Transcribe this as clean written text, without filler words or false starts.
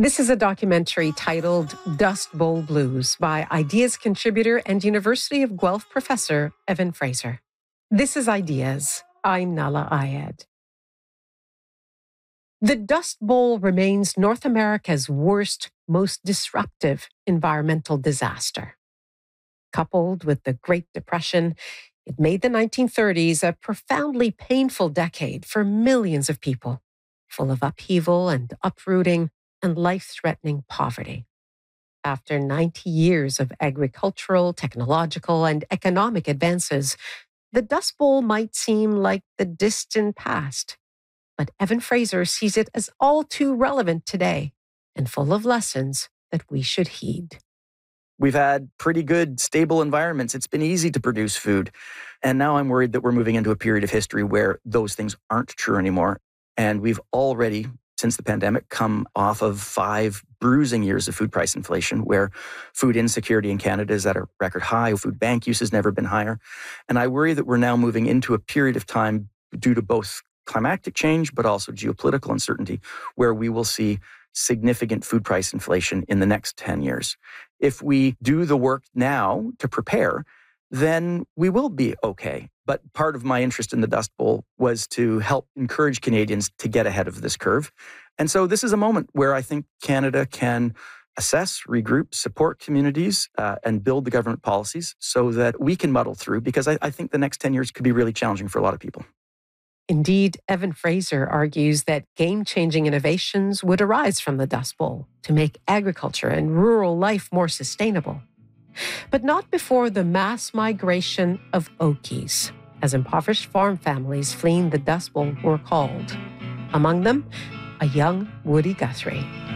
This is a documentary titled Dust Bowl Blues by Ideas contributor and University of Guelph professor Evan Fraser. This is Ideas. I'm Nahlah Ayed. The Dust Bowl remains North America's worst, most disruptive environmental disaster. Coupled with the Great Depression, it made the 1930s a profoundly painful decade for millions of people, full of upheaval and uprooting and life-threatening poverty. After 90 years of agricultural, technological, and economic advances, the Dust Bowl might seem like the distant past. But Evan Fraser sees it as all too relevant today and full of lessons that we should heed. We've had pretty good, stable environments. It's been easy to produce food. And now I'm worried that we're moving into a period of history where those things aren't true anymore. And we've already, since the pandemic, come off of 5 bruising years of food price inflation, where food insecurity in Canada is at a record high. Food bank use has never been higher. And I worry that we're now moving into a period of time due to both climatic change, but also geopolitical uncertainty, where we will see significant food price inflation in the next 10 years. If we do the work now to prepare, then we will be okay. But part of my interest in the Dust Bowl was to help encourage Canadians to get ahead of this curve. And so this is a moment where I think Canada can assess, regroup, support communities, and build the government policies so that we can muddle through, because I think the next 10 years could be really challenging for a lot of people. Indeed, Evan Fraser argues that game-changing innovations would arise from the Dust Bowl to make agriculture and rural life more sustainable. But not before the mass migration of Okies, as impoverished farm families fleeing the Dust Bowl were called. Among them, a young Woody Guthrie.